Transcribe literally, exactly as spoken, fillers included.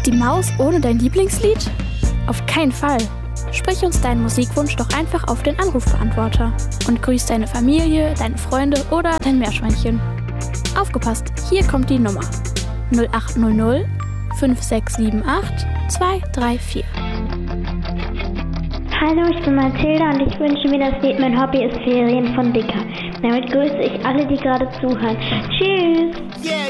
Die Maus ohne dein Lieblingslied? Auf keinen Fall. Sprich uns deinen Musikwunsch doch einfach auf den Anrufbeantworter und grüß deine Familie, deine Freunde oder dein Meerschweinchen. Aufgepasst, hier kommt die Nummer null acht null null fünf sechs sieben acht zwei drei vier. Hallo, ich bin Mathilda und ich wünsche mir das Lied Mein Hobby ist Ferien von Dicker. Damit grüße ich alle, die gerade zuhören. Tschüss! Yeah,